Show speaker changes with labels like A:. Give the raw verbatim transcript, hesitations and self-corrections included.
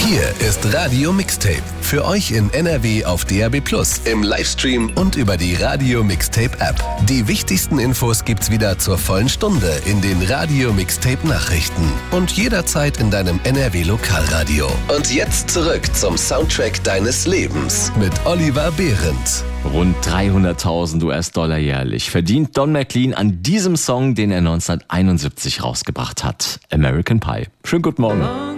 A: Hier ist Radio Mixtape. Für euch in N R W auf D A B plus, im Livestream und über die Radio Mixtape App. Die wichtigsten Infos gibt's wieder zur vollen Stunde in den Radio Mixtape Nachrichten und jederzeit in deinem N R W Lokalradio. Und jetzt zurück zum Soundtrack deines Lebens mit Oliver Behrendt.
B: Rund dreihunderttausend U S-Dollar jährlich verdient Don McLean an diesem Song, den er neunzehnhunderteinundsiebzig rausgebracht hat. American Pie. Schönen guten Morgen.